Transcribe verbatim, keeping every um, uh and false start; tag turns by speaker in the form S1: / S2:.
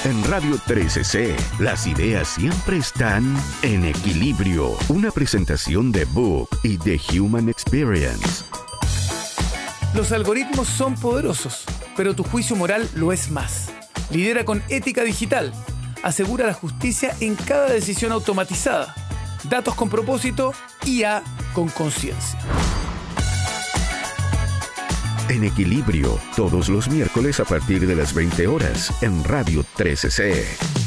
S1: En Radio trece C, las ideas siempre están en equilibrio. Una presentación de Book y The Human Experience.
S2: Los algoritmos son poderosos, pero tu juicio moral lo es más. Lidera con ética digital. Asegura la justicia en cada decisión automatizada. Datos con propósito, I A con conciencia.
S1: En equilibrio, todos los miércoles a partir de las veinte horas en Radio trece C.